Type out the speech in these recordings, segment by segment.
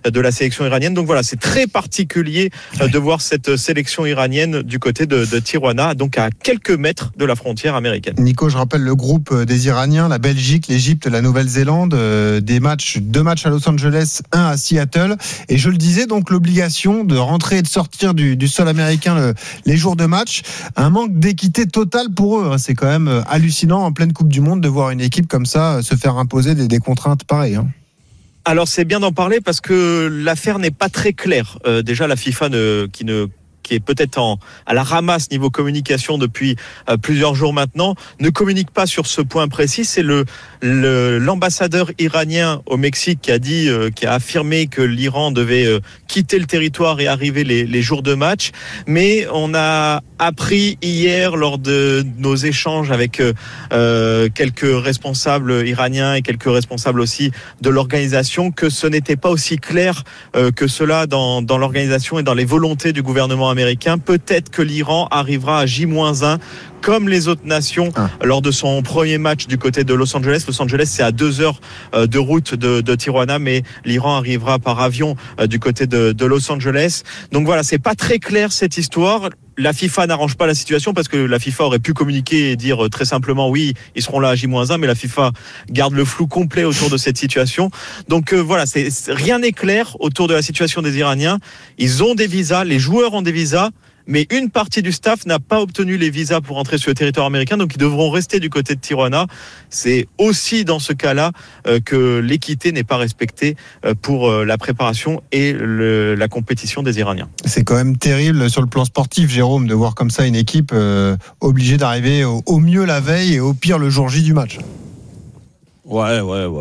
de la sélection iranienne. Donc voilà, c'est très particulier de voir cette sélection iranienne du côté de Tijuana, donc à quelques mètres de la frontière américaine. Nico, je rappelle le groupe des Iraniens, la Belgique, l'Égypte, la Nouvelle-Zélande, deux matchs à Los Angeles, un à Seattle. Et je le disais, donc l'obligation de rentrer et de sortir du sol américain les jours de match, un manque d'équité totale pour eux. C'est quand même hallucinant en pleine Coupe du Monde de voir une équipe comme ça se faire imposer des contraintes pareilles. Alors c'est bien d'en parler parce que l'affaire n'est pas très claire. Déjà la FIFA qui est peut-être à la ramasse niveau communication depuis plusieurs jours maintenant, ne communique pas sur ce point précis. C'est l'ambassadeur iranien au Mexique qui a affirmé que l'Iran devait quitter le territoire et arriver les jours de match. Mais on a appris hier lors de nos échanges avec quelques responsables iraniens et quelques responsables aussi de l'organisation que ce n'était pas aussi clair que cela dans l'organisation et dans les volontés du gouvernement américain. Peut-être que l'Iran arrivera à J-1 comme les autres nations lors de son premier match du côté de Los Angeles. Los Angeles, c'est à 2 heures de route de Tijuana, mais l'Iran arrivera par avion du côté de Los Angeles. Donc voilà, c'est pas très clair cette histoire. La FIFA n'arrange pas la situation parce que la FIFA aurait pu communiquer et dire très simplement oui, ils seront là à J-1, mais la FIFA garde le flou complet autour de cette situation. Donc voilà, rien n'est clair autour de la situation des Iraniens. Ils ont des visas, les joueurs ont des visas, mais une partie du staff n'a pas obtenu les visas pour entrer sur le territoire américain, donc ils devront rester du côté de Tijuana. C'est aussi dans ce cas-là que l'équité n'est pas respectée pour la préparation et la compétition des Iraniens. C'est quand même terrible sur le plan sportif, Jérôme, de voir comme ça une équipe obligée d'arriver au mieux la veille et au pire le jour J du match. Ouais.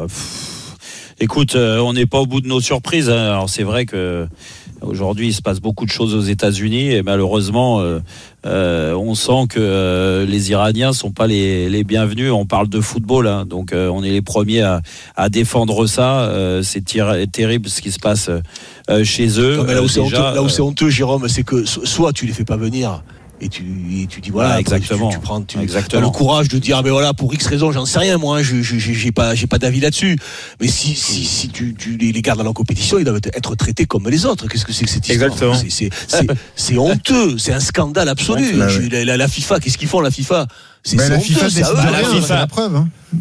Écoute, on n'est pas au bout de nos surprises. Alors c'est vrai que aujourd'hui, il se passe beaucoup de choses aux États-Unis et malheureusement, on sent que les Iraniens sont pas les bienvenus. On parle de football, donc on est les premiers à défendre ça. C'est terrible ce qui se passe chez eux. Non, mais là où c'est honteux, Jérôme, c'est que soit tu les fais pas venir. Et tu dis voilà, exactement. Tu as le courage de dire mais voilà, pour X raison, j'en sais rien moi, j'ai pas d'avis là-dessus. Mais si tu les gardes dans la compétition, ils doivent être traités comme les autres. Qu'est-ce que c'est que cette histoire ? Exactement. C'est honteux, c'est un scandale absolu. La FIFA, qu'est-ce qu'ils font la FIFA ? La FIFA décide de rien, c'est la preuve.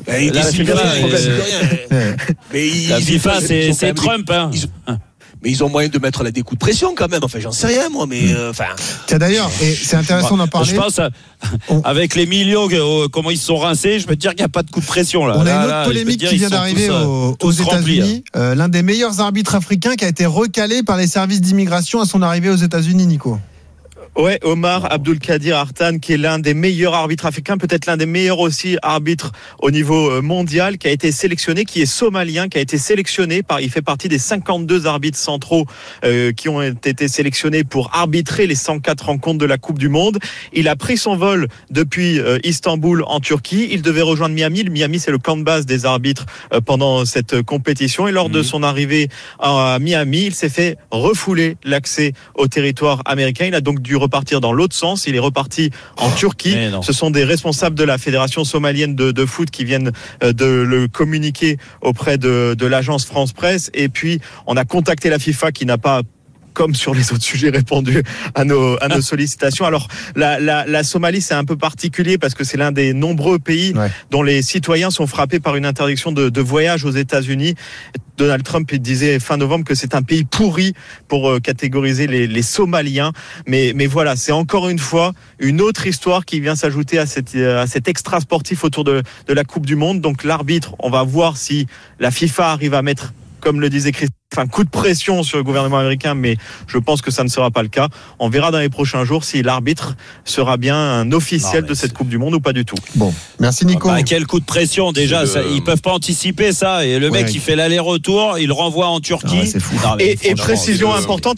La FIFA, c'est Trump. Mais ils ont moyen de mettre des coups de pression quand même. Enfin, j'en sais rien, moi, mais Tiens, d'ailleurs, et c'est intéressant d'en parler. Je pense, avec les millions, comment ils se sont rincés, je peux te dire qu'il n'y a pas de coup de pression là. On a une autre polémique qui vient d'arriver aux États-Unis. L'un des meilleurs arbitres africains qui a été recalé par les services d'immigration à son arrivée aux États-Unis, Nico. Ouais, Omar Abdulkadir Artan, qui est l'un des meilleurs arbitres africains, peut-être l'un des meilleurs aussi arbitres au niveau mondial, qui a été sélectionné, qui est somalien, qui a été sélectionné il fait partie des 52 arbitres centraux qui ont été sélectionnés pour arbitrer les 104 rencontres de la Coupe du Monde. Il a pris son vol depuis Istanbul en Turquie. Il devait rejoindre Miami. Miami, c'est le camp de base des arbitres pendant cette compétition. Et lors de son arrivée à Miami, il s'est fait refouler l'accès au territoire américain. Il a donc dû repartir dans l'autre sens. Il est reparti en Turquie. Ce sont des responsables de la Fédération somalienne de foot qui viennent de le communiquer auprès de l'agence France Presse. Et puis, on a contacté la FIFA qui n'a pas, comme sur les autres sujets, répondu à nos sollicitations. Alors, la Somalie, c'est un peu particulier parce que c'est l'un des nombreux pays dont les citoyens sont frappés par une interdiction de voyage aux États-Unis. Donald Trump disait fin novembre que c'est un pays pourri pour catégoriser les Somaliens. Mais voilà, c'est encore une fois une autre histoire qui vient s'ajouter à cet extra sportif autour de la Coupe du Monde. Donc l'arbitre, on va voir si la FIFA arrive à mettre, comme le disait Christophe, un coup de pression sur le gouvernement américain, mais je pense que ça ne sera pas le cas. On verra dans les prochains jours si l'arbitre sera bien un officiel de cette Coupe du Monde ou pas du tout. Bon, merci Nico. Quel coup de pression déjà, ils peuvent pas anticiper ça. Et le mec, il fait l'aller-retour, il le renvoie en Turquie. C'est fou. Et précision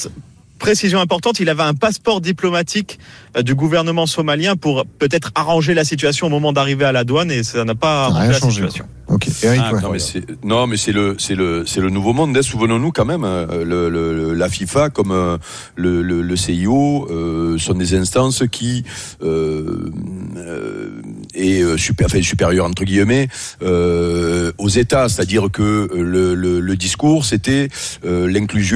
importante, il avait un passeport diplomatique du gouvernement somalien pour peut-être arranger la situation au moment d'arriver à la douane, et ça n'a pas arrangé la situation. Ok. Eric, mais c'est le nouveau monde. Souvenons-nous quand même, la FIFA comme le CIO sont des instances qui est supérieur entre guillemets aux États, c'est-à-dire que le discours c'était l'inclusion